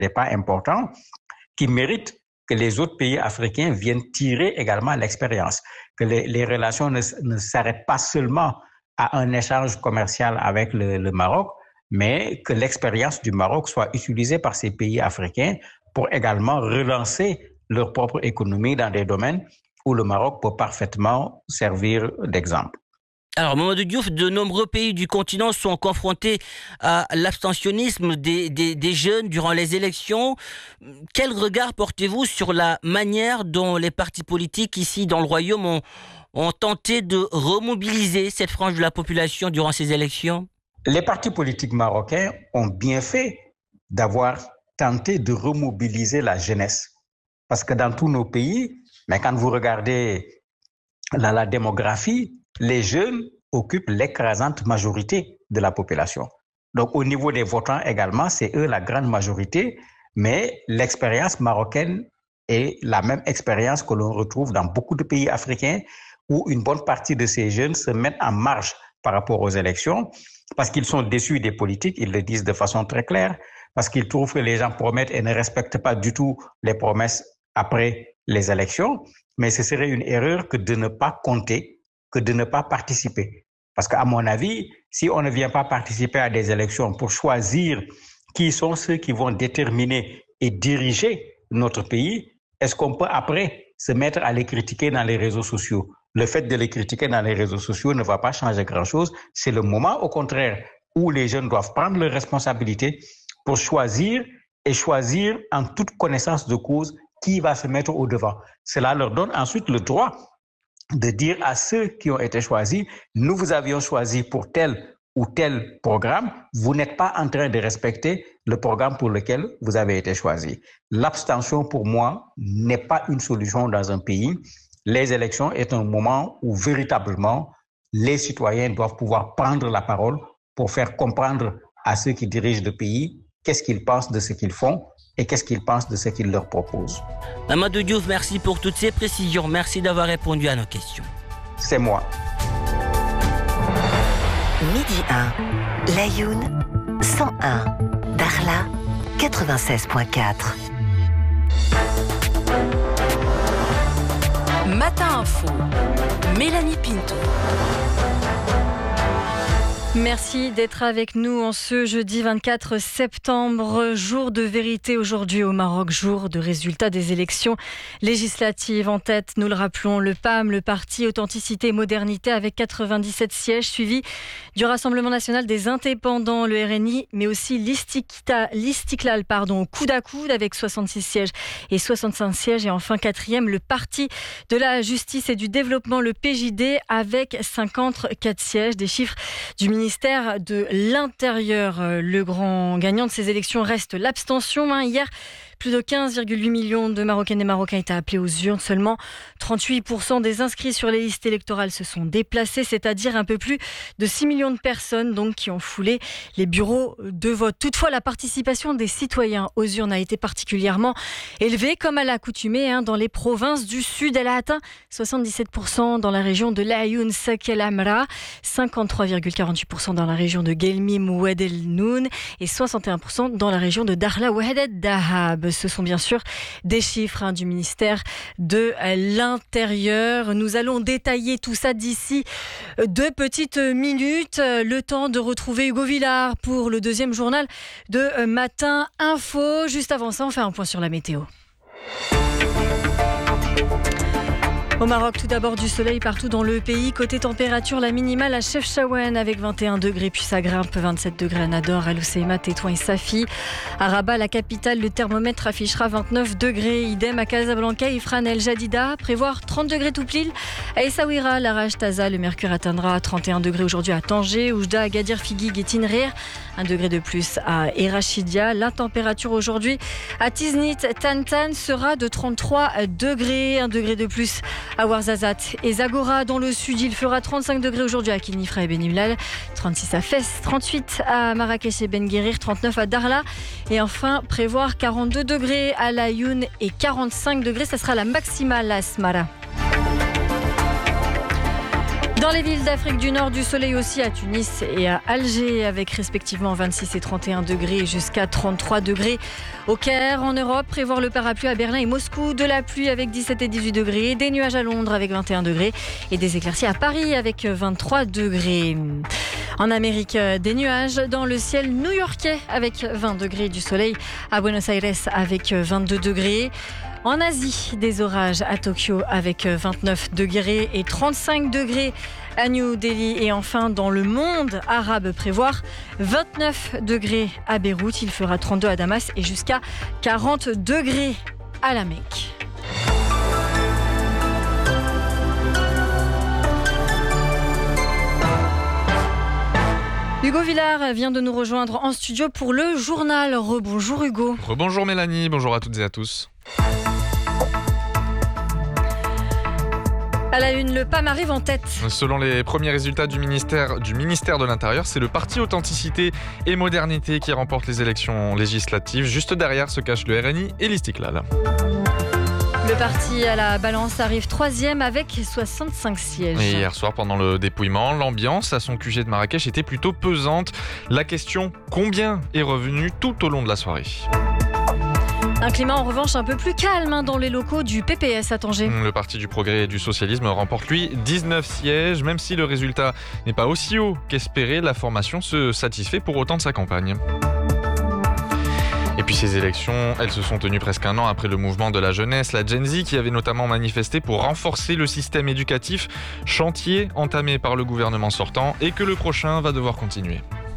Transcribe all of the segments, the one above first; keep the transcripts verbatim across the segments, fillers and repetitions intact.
des pas importants qui méritent que les autres pays africains viennent tirer également l'expérience, que les, les relations ne, ne s'arrêtent pas seulement à un échange commercial avec le, le Maroc, mais que l'expérience du Maroc soit utilisée par ces pays africains pour également relancer leur propre économie dans des domaines où le Maroc peut parfaitement servir d'exemple. Alors, Mamadou Diouf, de nombreux pays du continent sont confrontés à l'abstentionnisme des, des, des jeunes durant les élections. Quel regard portez-vous sur la manière dont les partis politiques ici dans le Royaume ont, ont tenté de remobiliser cette frange de la population durant ces élections? Les partis politiques marocains ont bien fait d'avoir tenté de remobiliser la jeunesse. Parce que dans tous nos pays, mais quand vous regardez la, la démographie, les jeunes occupent l'écrasante majorité de la population. Donc, au niveau des votants également, c'est eux la grande majorité, mais l'expérience marocaine est la même expérience que l'on retrouve dans beaucoup de pays africains où une bonne partie de ces jeunes se mettent en marge par rapport aux élections parce qu'ils sont déçus des politiques, ils le disent de façon très claire, parce qu'ils trouvent que les gens promettent et ne respectent pas du tout les promesses après les élections. Mais ce serait une erreur que de ne pas compter, que de ne pas participer. Parce qu'à mon avis, si on ne vient pas participer à des élections pour choisir qui sont ceux qui vont déterminer et diriger notre pays, est-ce qu'on peut après se mettre à les critiquer dans les réseaux sociaux? Le fait de les critiquer dans les réseaux sociaux ne va pas changer grand-chose. C'est le moment, au contraire, où les jeunes doivent prendre leurs responsabilités pour choisir et choisir en toute connaissance de cause qui va se mettre au devant. Cela leur donne ensuite le droit de dire à ceux qui ont été choisis, nous vous avions choisi pour tel ou tel programme, vous n'êtes pas en train de respecter le programme pour lequel vous avez été choisi. L'abstention, pour moi, n'est pas une solution dans un pays. Les élections est un moment où véritablement les citoyens doivent pouvoir prendre la parole pour faire comprendre à ceux qui dirigent le pays qu'est-ce qu'ils pensent de ce qu'ils font et qu'est-ce qu'ils pensent de ce qu'ils leur proposent. Mamadou Diouf, merci pour toutes ces précisions. Merci d'avoir répondu à nos questions. C'est moi. Midi un, Laayoune, cent un, Dakhla, quatre-vingt-seize virgule quatre. Matin Info, Mélanie Pinto. Merci d'être avec nous en ce jeudi vingt-quatre septembre, jour de vérité aujourd'hui au Maroc, jour de résultat des élections législatives. En tête, nous le rappelons, le P A M, le parti Authenticité et Modernité avec quatre-vingt-dix-sept sièges, suivi du Rassemblement National des Indépendants, le R N I, mais aussi l'Istiklal, pardon, coude à coude avec soixante-six sièges et soixante-cinq sièges. Et enfin, quatrième, le parti de la Justice et du Développement, le P J D, avec cinquante-quatre sièges, des chiffres du ministère ministère de l'Intérieur. Le grand gagnant de ces élections reste l'abstention. Hein. Hier, plus de quinze virgule huit millions de Marocaines et Marocains étaient appelés aux urnes. Seulement trente-huit pour cent des inscrits sur les listes électorales se sont déplacés, c'est-à-dire un peu plus de six millions de personnes donc, qui ont foulé les bureaux de vote. Toutefois, la participation des citoyens aux urnes a été particulièrement élevée, comme à l'accoutumée hein, dans les provinces du Sud. Elle a atteint soixante-dix-sept pour cent dans la région de Laayoune, Sakel Amra, cinquante-trois virgule quarante-huit pour cent dans la région de Guelmim, Oued El Noun et soixante et un pour cent dans la région de Dakhla, Oued Dahab. Ce sont bien sûr des chiffres hein, du ministère de l'Intérieur. Nous allons détailler tout ça d'ici deux petites minutes. Le temps de retrouver Hugo Villard pour le deuxième journal de Matin Info. Juste avant ça, on fait un point sur la météo. Au Maroc, tout d'abord du soleil partout dans le pays. Côté température, la minimale à Chefchaouen avec vingt et un degrés, puis ça grimpe, vingt-sept degrés à Nador, à Lousseima, Tétouan et Safi. À Rabat, la capitale, le thermomètre affichera vingt-neuf degrés. Idem à Casablanca, Ifrane, El Jadida, prévoir trente degrés Touplil. À Essaouira, Larache, Taza, le mercure atteindra trente et un degrés aujourd'hui à Tanger, Oujda, Agadir, Figuig et Tinrir. un degré de plus à Erachidia. La température aujourd'hui à Tiznit, Tantan sera de trente-trois degrés, un degré de plus à Ouarzazate et Zagora. Dans le sud, il fera trente-cinq degrés aujourd'hui à Kilnifra et Benimlal, trente-six à Fès, trente-huit à Marrakech et Ben Guerir, trente-neuf à Darla et enfin prévoir quarante-deux degrés à Laayoune et quarante-cinq degrés, ça sera la maximale à Asmara. Dans les villes d'Afrique du Nord, du soleil aussi à Tunis et à Alger, avec respectivement vingt-six et trente et un degrés jusqu'à trente-trois degrés. Au Caire, en Europe, prévoir le parapluie à Berlin et Moscou, de la pluie avec dix-sept et dix-huit degrés, des nuages à Londres avec vingt et un degrés et des éclaircies à Paris avec vingt-trois degrés. En Amérique, des nuages dans le ciel new-yorkais avec vingt degrés, du soleil à Buenos Aires avec vingt-deux degrés. En Asie, des orages à Tokyo avec vingt-neuf degrés et trente-cinq degrés à New Delhi. Et enfin, dans le monde arabe, prévoir vingt-neuf degrés à Beyrouth. Il fera trente-deux à Damas et jusqu'à quarante degrés à la Mecque. Hugo Villard vient de nous rejoindre en studio pour le journal. Rebonjour Hugo. Rebonjour Mélanie, bonjour à toutes et à tous. À la une, le P A M arrive en tête. Selon les premiers résultats du ministère, du ministère de l'Intérieur, c'est le parti Authenticité et Modernité qui remporte les élections législatives. Juste derrière se cachent le R N I et l'Istiklal. Le parti à la balance arrive troisième avec soixante-cinq sièges. Et hier soir, pendant le dépouillement, l'ambiance à son Q G de Marrakech était plutôt pesante. La question, combien est revenu tout au long de la soirée ? Un climat en revanche un peu plus calme hein, dans les locaux du P P S à Tanger. Le Parti du Progrès et du Socialisme remporte lui dix-neuf sièges. Même si le résultat n'est pas aussi haut qu'espéré, la formation se satisfait pour autant de sa campagne. Et puis ces élections, elles se sont tenues presque un an après le mouvement de la jeunesse, la Gen Z, qui avait notamment manifesté pour renforcer le système éducatif, chantier entamé par le gouvernement sortant et que le prochain va devoir continuer.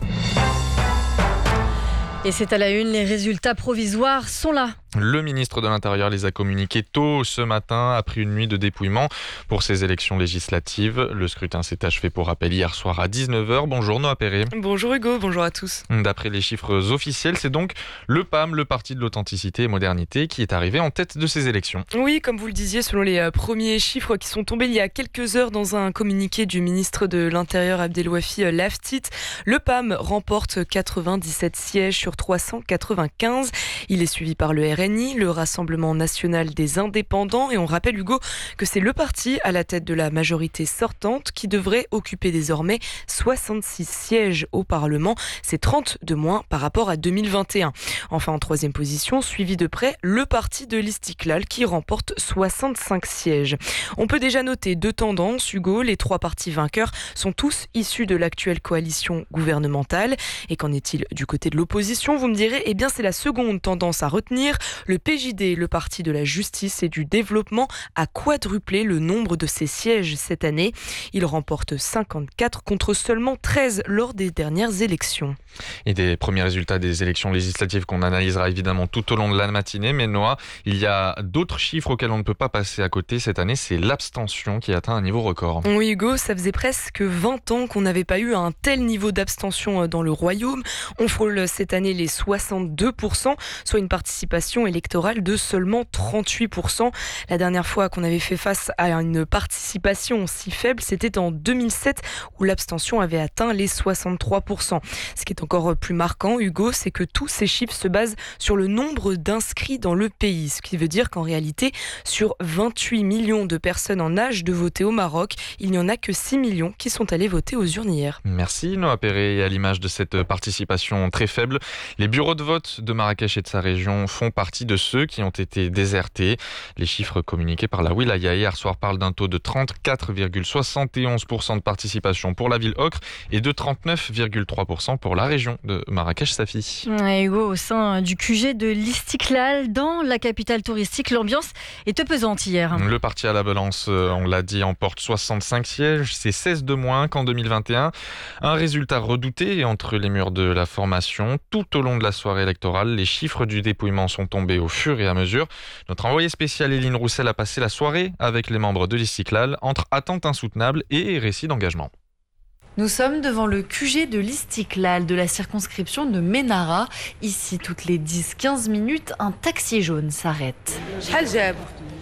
Et c'est à la une, les résultats provisoires sont là. Le ministre de l'Intérieur les a communiqués tôt ce matin, après une nuit de dépouillement pour ces élections législatives. Le scrutin s'est achevé pour rappel hier soir à dix-neuf heures. Bonjour Noah Perret. Bonjour Hugo, bonjour à tous. D'après les chiffres officiels, c'est donc le P A M, le Parti de l'Authenticité et Modernité, qui est arrivé en tête de ces élections. Oui, comme vous le disiez, selon les premiers chiffres qui sont tombés il y a quelques heures dans un communiqué du ministre de l'Intérieur Abdelwafi Laftit, le P A M remporte quatre-vingt-dix-sept sièges sur trois cent quatre-vingt-quinze. Il est suivi par le R N I, le Rassemblement national des indépendants, et on rappelle Hugo que c'est le parti à la tête de la majorité sortante qui devrait occuper désormais soixante-six sièges au Parlement. C'est trente de moins par rapport à deux mille vingt et un. Enfin, en troisième position, suivi de près le parti de l'Istiklal qui remporte soixante-cinq sièges. On peut déjà noter deux tendances, Hugo. Les trois partis vainqueurs sont tous issus de l'actuelle coalition gouvernementale. Et qu'en est-il du côté de l'opposition ? Vous me direz, eh bien c'est la seconde tendance à retenir. Le P J D, le parti de la justice et du développement, a quadruplé le nombre de ses sièges cette année. Il remporte cinquante-quatre contre seulement treize lors des dernières élections. Et des premiers résultats des élections législatives qu'on analysera évidemment tout au long de la matinée. Mais Noah, il y a d'autres chiffres auxquels on ne peut pas passer à côté cette année. C'est l'abstention qui atteint un niveau record. Oui Hugo, ça faisait presque vingt ans qu'on n'avait pas eu un tel niveau d'abstention dans le royaume. On frôle cette année les soixante-deux pour cent, soit une participation électorale de seulement trente-huit pour cent. La dernière fois qu'on avait fait face à une participation si faible, c'était en deux mille sept où l'abstention avait atteint les soixante-trois pour cent. Ce qui est encore plus marquant, Hugo, c'est que tous ces chiffres se basent sur le nombre d'inscrits dans le pays. Ce qui veut dire qu'en réalité, sur vingt-huit millions de personnes en âge de voter au Maroc, il n'y en a que six millions qui sont allés voter aux urnes hier. Merci Noah Perret. Et à l'image de cette participation très faible, les bureaux de vote de Marrakech et de sa région font partie de ceux qui ont été désertés. Les chiffres communiqués par la Wilaya hier soir parlent d'un taux de trente-quatre virgule soixante et onze pour cent de participation pour la ville Ocre et de trente-neuf virgule trois pour cent pour la région de Marrakech-Safi. Ouais, Hugo, au sein du Q G de l'Istiklal, dans la capitale touristique, l'ambiance était pesante hier. Le parti à la balance, on l'a dit, emporte soixante-cinq sièges, c'est seize de moins qu'en deux mille vingt et un. Un résultat redouté entre les murs de la formation. Tout au long de la soirée électorale, les chiffres du dépouillement sont tombés au fur et à mesure. Notre envoyée spéciale Éline Roussel a passé la soirée avec les membres de l'Istiklal entre attentes insoutenables et récits d'engagement. Nous sommes devant le Q G de l'Istiklal de la circonscription de Ménara. Ici, toutes les dix à quinze minutes, un taxi jaune s'arrête.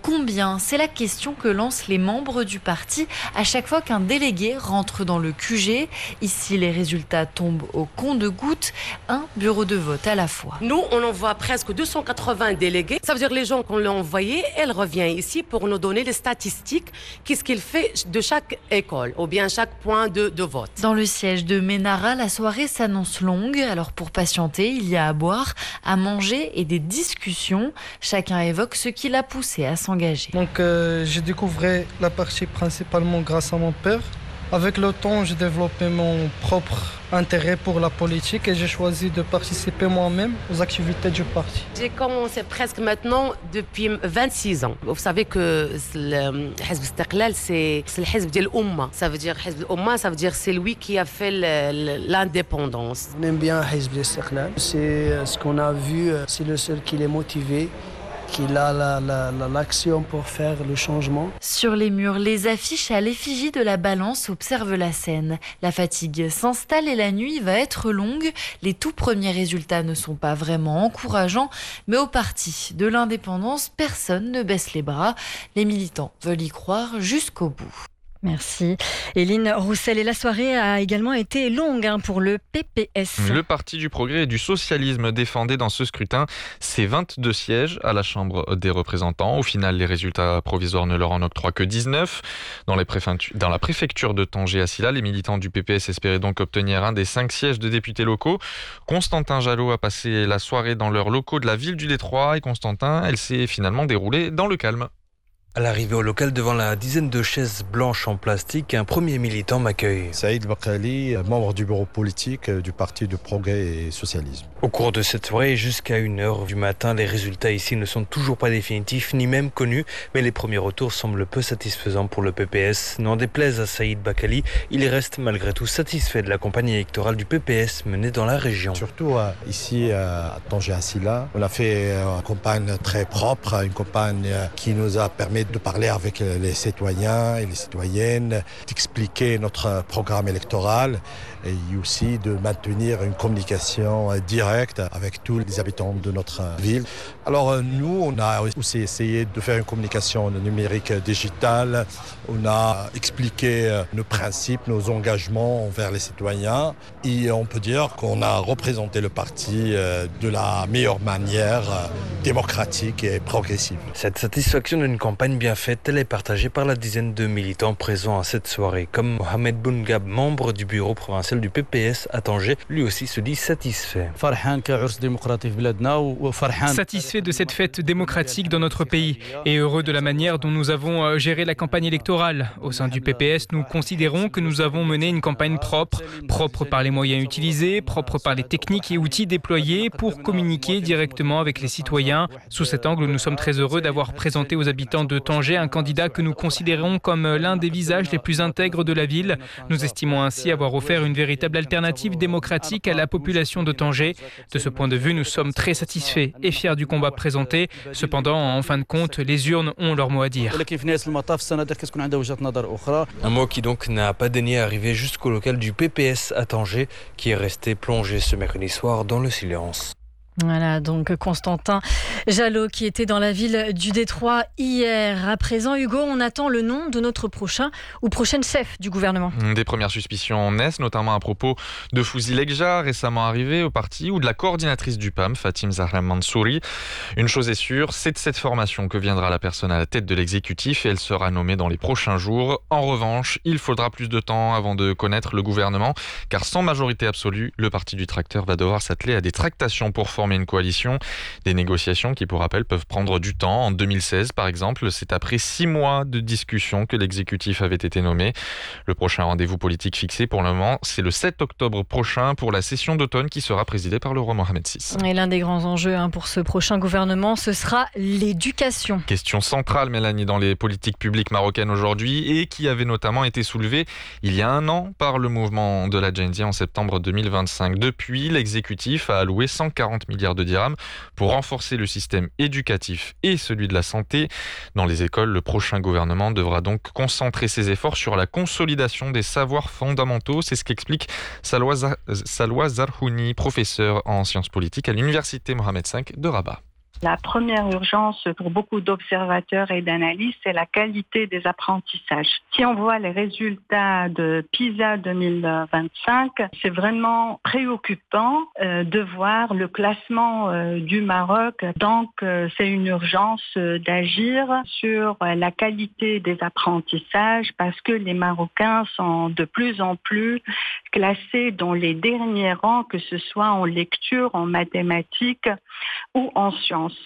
Combien ? C'est la question que lancent les membres du parti à chaque fois qu'un délégué rentre dans le Q G. Ici, les résultats tombent au compte-gouttes, un bureau de vote à la fois. Nous, on envoie presque deux cent quatre-vingts délégués. Ça veut dire que les gens qu'on l'a envoyés, elle revient ici pour nous donner les statistiques. Qu'est-ce qu'il fait de chaque école ou bien chaque point de, de vote. Dans le siège de Ménara, la soirée s'annonce longue. Alors pour patienter, il y a à boire, à manger et des discussions. Chacun évoque ce qui l'a poussé à s'engager. Donc euh, j'ai découvert la partie principalement grâce à mon père. Avec le temps, j'ai développé mon propre intérêt pour la politique et j'ai choisi de participer moi-même aux activités du parti. J'ai commencé presque maintenant depuis vingt-six ans. Vous savez que le Hizb Istiqlal, c'est le Hizb de l'Oumma. Ça veut dire Hizb l'Oumma, ça veut dire c'est lui qui a fait l'indépendance. On aime bien Hizb Istiqlal. C'est ce qu'on a vu, c'est le seul qui l'est motivé, qu'il a la, la, la, l'action pour faire le changement. Sur les murs, les affiches à l'effigie de la balance observent la scène. La fatigue s'installe et la nuit va être longue. Les tout premiers résultats ne sont pas vraiment encourageants, mais au parti de l'indépendance, personne ne baisse les bras. Les militants veulent y croire jusqu'au bout. Merci. Eline Roussel, et la soirée a également été longue hein, pour le P P S. Le Parti du Progrès et du Socialisme défendait dans ce scrutin ses vingt-deux sièges à la Chambre des représentants. Au final, les résultats provisoires ne leur en octroient que dix-neuf. Dans, les préfectures, dans la préfecture de Tanger-Assila, les militants du P P S espéraient donc obtenir un des cinq sièges de députés locaux. Constantin Jalot a passé la soirée dans leurs locaux de la ville du Détroit et Constantin, elle s'est finalement déroulée dans le calme. À l'arrivée au local, devant la dizaine de chaises blanches en plastique, un premier militant m'accueille. Saïd Bakali, membre du bureau politique du Parti du Progrès et Socialisme. Au cours de cette soirée, jusqu'à une heure du matin, les résultats ici ne sont toujours pas définitifs, ni même connus, mais les premiers retours semblent peu satisfaisants pour le P P S. N'en déplaise à Saïd Bakali, il reste malgré tout satisfait de la campagne électorale du P P S menée dans la région. Surtout euh, ici euh, à Tanger-Assila, on a fait euh, une campagne très propre, une campagne euh, qui nous a permis de parler avec les citoyens et les citoyennes, d'expliquer notre programme électoral et aussi de maintenir une communication directe avec tous les habitants de notre ville. Alors nous, on a aussi essayé de faire une communication numérique digitale. On a expliqué nos principes, nos engagements envers les citoyens et on peut dire qu'on a représenté le parti de la meilleure manière, démocratique et progressive. Cette satisfaction d'une campagne bien faite, elle est partagée par la dizaine de militants présents à cette soirée, comme Mohamed Boungab, membre du bureau provincial du P P S à Tanger, lui aussi se dit satisfait. Satisfait de cette fête démocratique dans notre pays et heureux de la manière dont nous avons géré la campagne électorale. Au sein du P P S, nous considérons que nous avons mené une campagne propre, propre par les moyens utilisés, propre par les techniques et outils déployés pour communiquer directement avec les citoyens. Sous cet angle, nous sommes très heureux d'avoir présenté aux habitants de Tanger un candidat que nous considérons comme l'un des visages les plus intègres de la ville. Nous estimons ainsi avoir offert une véritable alternative démocratique à la population de Tanger. De ce point de vue, nous sommes très satisfaits et fiers du combat présenté. Cependant, en fin de compte, les urnes ont leur mot à dire. Un mot qui donc n'a pas daigné arriver jusqu'au local du P P S à Tanger, qui est resté plongé ce mercredi soir dans le silence. Voilà, donc Constantin Jalot qui était dans la ville du Détroit hier. À présent, Hugo, on attend le nom de notre prochain ou prochaine chef du gouvernement. Des premières suspicions naissent, notamment à propos de Fouzi Lekja, récemment arrivé au parti, ou de la coordinatrice du P A M, Fatim Zahra Mansouri. Une chose est sûre, c'est de cette formation que viendra la personne à la tête de l'exécutif et elle sera nommée dans les prochains jours. En revanche, il faudra plus de temps avant de connaître le gouvernement, car sans majorité absolue, le parti du tracteur va devoir s'atteler à des tractations pour former une coalition. Des négociations qui, pour rappel, peuvent prendre du temps. En deux mille seize, par exemple, c'est après six mois de discussion que l'exécutif avait été nommé. Le prochain rendez-vous politique fixé pour le moment, c'est le sept octobre prochain pour la session d'automne qui sera présidée par le roi Mohamed six. Et l'un des grands enjeux hein, pour ce prochain gouvernement, ce sera l'éducation. Question centrale, Mélanie, dans les politiques publiques marocaines aujourd'hui et qui avait notamment été soulevée il y a un an par le mouvement de la Djendia en septembre deux mille vingt-cinq. Depuis, l'exécutif a alloué cent quarante milliards de dirhams pour renforcer le système éducatif et celui de la santé. Dans les écoles, le prochain gouvernement devra donc concentrer ses efforts sur la consolidation des savoirs fondamentaux. C'est ce qu'explique Salwa Zarhouni, professeur en sciences politiques à l'université Mohamed cinq de Rabat. La première urgence pour beaucoup d'observateurs et d'analystes, c'est la qualité des apprentissages. Si on voit les résultats de PISA deux mille vingt-cinq, c'est vraiment préoccupant euh, de voir le classement euh, du Maroc. Donc, euh, c'est une urgence euh, d'agir sur euh, la qualité des apprentissages parce que les Marocains sont de plus en plus classés dans les derniers rangs, que ce soit en lecture, en mathématiques ou en sciences.